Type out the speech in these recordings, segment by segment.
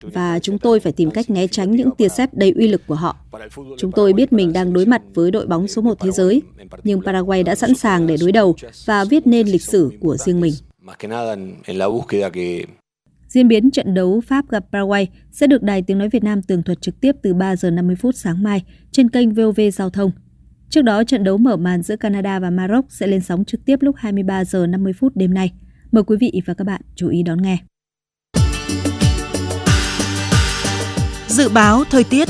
và chúng tôi phải tìm cách né tránh những tia sét đầy uy lực của họ. Chúng tôi biết mình đang đối mặt với đội bóng số 1 thế giới, nhưng Paraguay đã sẵn sàng để đối đầu và viết nên lịch sử của riêng mình. Diễn biến trận đấu Pháp gặp Paraguay sẽ được Đài Tiếng Nói Việt Nam tường thuật trực tiếp từ 3 giờ 50 phút sáng mai trên kênh VOV Giao thông. Trước đó, trận đấu mở màn giữa Canada và Maroc sẽ lên sóng trực tiếp lúc 23 giờ 50 phút đêm nay. Mời quý vị và các bạn chú ý đón nghe. Dự báo thời tiết.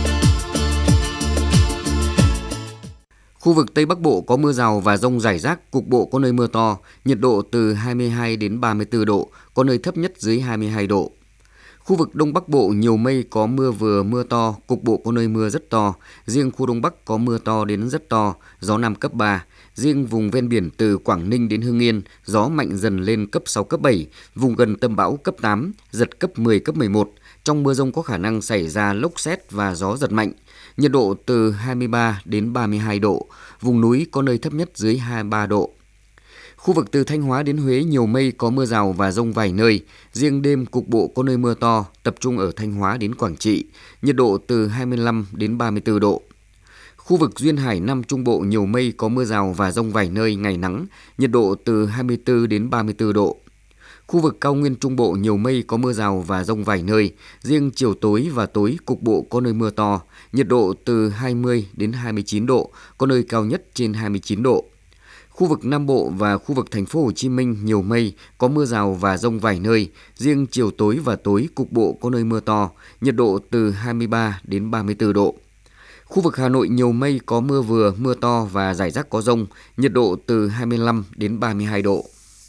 Khu vực Tây Bắc Bộ có mưa rào và dông rải rác, cục bộ có nơi mưa to, nhiệt độ từ 22 đến 34 độ, có nơi thấp nhất dưới 22 độ. Khu vực Đông Bắc Bộ nhiều mây, có mưa vừa mưa to, cục bộ có nơi mưa rất to. Riêng khu Đông Bắc có mưa to đến rất to, gió Nam cấp 3. Riêng vùng ven biển từ Quảng Ninh đến Hưng Yên, gió mạnh dần lên cấp 6, cấp 7, vùng gần tâm bão cấp 8, giật cấp 10, cấp 11. Trong mưa dông có khả năng xảy ra lốc sét và gió giật mạnh. Nhiệt độ từ 23 đến 32 độ, vùng núi có nơi thấp nhất dưới 23 độ. Khu vực từ Thanh Hóa đến Huế nhiều mây, có mưa rào và dông vài nơi. Riêng đêm cục bộ có nơi mưa to, tập trung ở Thanh Hóa đến Quảng Trị. Nhiệt độ từ 25 đến 34 độ. Khu vực Duyên Hải Nam Trung Bộ nhiều mây, có mưa rào và dông vài nơi, ngày nắng. Nhiệt độ từ 24 đến 34 độ. Khu vực Cao Nguyên Trung Bộ nhiều mây, có mưa rào và dông vài nơi. Riêng chiều tối và tối cục bộ có nơi mưa to. Nhiệt độ từ 20 đến 29 độ, có nơi cao nhất trên 29 độ. Khu vực Nam Bộ và khu vực thành phố Hồ Chí Minh nhiều mây, có mưa rào và dông vài nơi. Riêng chiều tối và tối cục bộ có nơi mưa to. Nhiệt độ từ 23 đến 34 độ. Khu vực Hà Nội nhiều mây, có mưa vừa, mưa to và rải rác có dông. Nhiệt độ từ 25 đến 32 độ.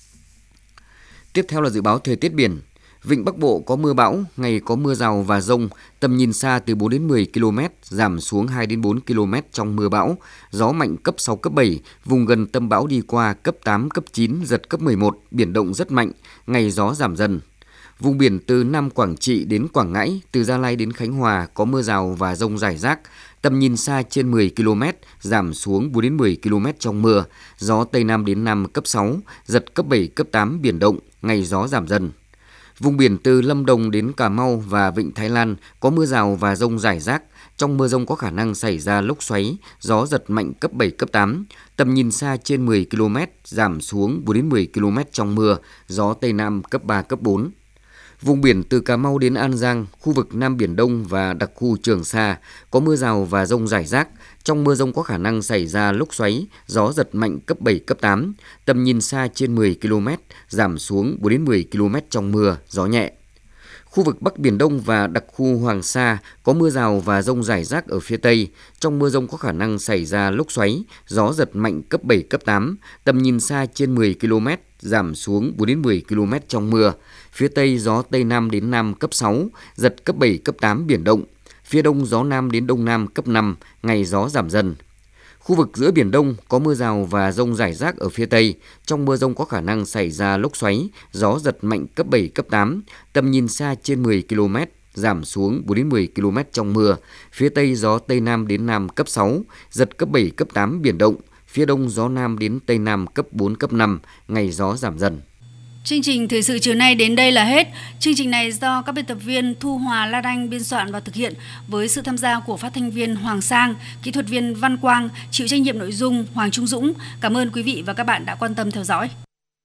Tiếp theo là dự báo thời tiết biển. Vịnh Bắc Bộ có mưa bão, ngày có mưa rào và dông, tầm nhìn xa từ 4 đến 10 km, giảm xuống 2 đến 4 km trong mưa bão, gió mạnh cấp 6, cấp 7, vùng gần tâm bão đi qua cấp 8, cấp 9, giật cấp 11, biển động rất mạnh, ngày gió giảm dần. Vùng biển từ Nam Quảng Trị đến Quảng Ngãi, từ Gia Lai đến Khánh Hòa có mưa rào và dông rải rác, tầm nhìn xa trên 10 km, giảm xuống 4 đến 10 km trong mưa, gió Tây Nam đến Nam cấp 6, giật cấp 7, cấp 8, biển động, ngày gió giảm dần. Vùng biển từ Lâm Đồng đến Cà Mau và Vịnh Thái Lan có mưa rào và dông rải rác. Trong mưa dông có khả năng xảy ra lốc xoáy, gió giật mạnh cấp 7, cấp 8. Tầm nhìn xa trên 10 km, giảm xuống 4 đến 10 km trong mưa, gió Tây Nam cấp 3, cấp 4. Vùng biển từ Cà Mau đến An Giang, khu vực Nam Biển Đông và đặc khu Trường Sa có mưa rào và dông rải rác. Trong mưa dông có khả năng xảy ra lốc xoáy, gió giật mạnh cấp 7, cấp 8. Tầm nhìn xa trên 10 km, giảm xuống 4 đến 10 km trong mưa, gió nhẹ. Khu vực Bắc Biển Đông và đặc khu Hoàng Sa có mưa rào và dông rải rác ở phía Tây. Trong mưa dông có khả năng xảy ra lốc xoáy, gió giật mạnh cấp 7, cấp 8. Tầm nhìn xa trên 10 km, giảm xuống 4 đến 10 km trong mưa. Phía Tây gió Tây Nam đến Nam cấp 6, giật cấp 7, cấp 8 biển động. Phía Đông gió Nam đến Đông Nam cấp 5, ngày gió giảm dần. Khu vực giữa Biển Đông có mưa rào và dông rải rác ở phía Tây. Trong mưa dông có khả năng xảy ra lốc xoáy, gió giật mạnh cấp 7, cấp 8. Tầm nhìn xa trên 10 km, giảm xuống 4 đến 10 km trong mưa. Phía Tây gió Tây Nam đến Nam cấp 6, giật cấp 7, cấp 8 biển động. Phía Đông gió Nam đến Tây Nam cấp 4, cấp 5, ngày gió giảm dần. Chương trình thời sự chiều nay đến đây là hết. Chương trình này do các biên tập viên Thu Hòa, Lan Anh biên soạn và thực hiện với sự tham gia của phát thanh viên Hoàng Sang, kỹ thuật viên Văn Quang, chịu trách nhiệm nội dung Hoàng Trung Dũng. Cảm ơn quý vị và các bạn đã quan tâm theo dõi.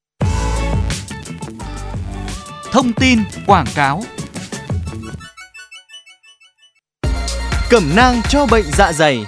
Thông tin quảng cáo. Cẩm nang cho bệnh dạ dày.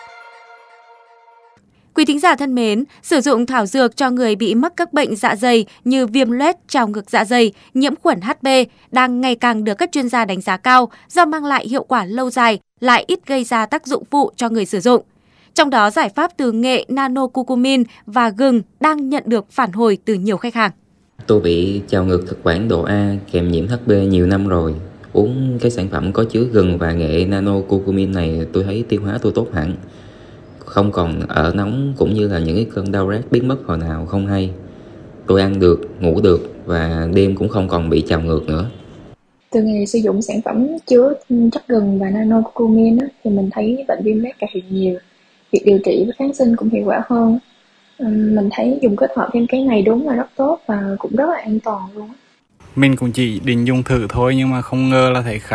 Quý thính giả thân mến, sử dụng thảo dược cho người bị mắc các bệnh dạ dày như viêm loét, trào ngược dạ dày, nhiễm khuẩn HB đang ngày càng được các chuyên gia đánh giá cao do mang lại hiệu quả lâu dài, lại ít gây ra tác dụng phụ cho người sử dụng. Trong đó, giải pháp từ nghệ nano-curcumin và gừng đang nhận được phản hồi từ nhiều khách hàng. Tôi bị trào ngược thực quản độ A kèm nhiễm HB nhiều năm rồi. Uống cái sản phẩm có chứa gừng và nghệ nano-curcumin này tôi thấy tiêu hóa tôi tốt hẳn. Không còn ở nóng cũng như là những cái cơn đau rát biến mất hồi nào không hay. Tôi ăn được, ngủ được và đêm cũng không còn bị trào ngược nữa. Từ ngày sử dụng sản phẩm chứa chất gừng và nano-curcumin thì mình thấy bệnh viêm loét cải thiện nhiều. Việc điều trị với kháng sinh cũng hiệu quả hơn. Mình thấy dùng kết hợp thêm cái này đúng là rất tốt và cũng rất là an toàn luôn. Mình cũng chỉ định dùng thử thôi nhưng mà không ngờ là thấy khá